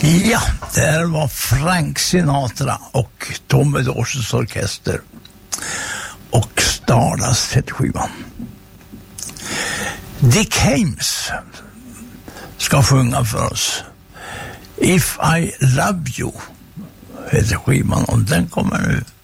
Ja, det var Frank Sinatra och Tommy Dorses orkester och Stardust hette skivan. Dick Haymes ska sjunga för oss. If I Love You heter skivan och den kommer nu.